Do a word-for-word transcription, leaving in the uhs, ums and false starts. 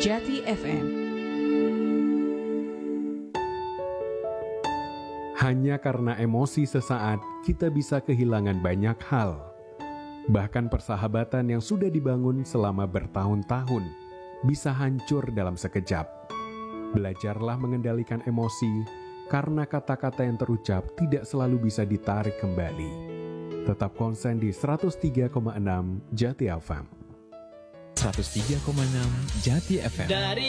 Jati F M. Hanya karena emosi sesaat, kita bisa kehilangan banyak hal. Bahkan persahabatan yang sudah dibangun selama bertahun-tahun bisa hancur dalam sekejap. Belajarlah mengendalikan emosi, karena kata-kata yang terucap tidak selalu bisa ditarik kembali. Tetap konsen di seratus tiga koma enam Jati F M. seratus tiga koma enam Jati F M. Dari